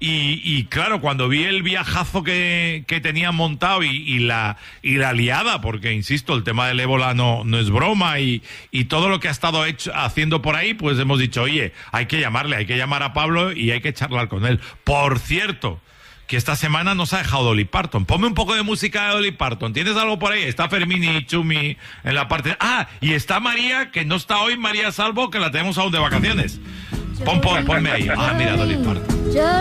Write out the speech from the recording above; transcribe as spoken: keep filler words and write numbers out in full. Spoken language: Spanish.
Y, y claro, cuando vi el viajazo que, que tenían montado y, y la y la liada, porque insisto, el tema del ébola no, no es broma, y, y todo lo que ha estado hecho, haciendo por ahí, pues hemos dicho, oye, hay que llamarle, hay que llamar a Pablo y hay que charlar con él. Por cierto, que esta semana nos ha dejado Dolly Parton. Ponme un poco de música de Dolly Parton. ¿Tienes algo por ahí? Está Fermín y Chumi en la parte... Ah, y está María, que no está hoy, María Salvo, que la tenemos aún de vacaciones. Pon, pon, ponme ahí. Ah, mira, Dolly Parton.